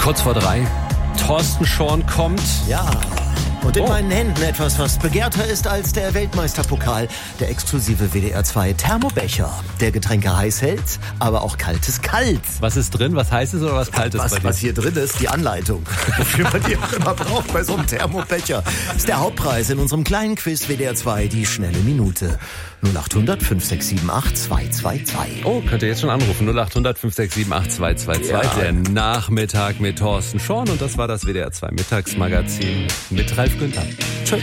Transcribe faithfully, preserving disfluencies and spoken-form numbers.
Kurz vor drei. Thorsten Schorn kommt. Ja. Und in Oh. meinen Händen etwas, was begehrter ist als der Weltmeisterpokal. Der exklusive W D R zwei Thermobecher, der Getränke heiß hält, aber auch kaltes kalt. Was ist drin? Was heißes oder was kaltes bei Was, dir? was hier drin ist, die Anleitung, wofür man die auch immer braucht bei so einem Thermobecher. Ist der Hauptpreis in unserem kleinen Quiz W D R zwei, die schnelle Minute. null acht hundert fünf sechs sieben acht zwei zwei zwei. Oh, könnt ihr jetzt schon anrufen. null acht hundert fünf sechs sieben acht zwei zwei zwei. Ja. Der Nachmittag mit Thorsten Schorn. Und das war das W D R zwei Mittagsmagazin mit Ralf Günther. Tschö.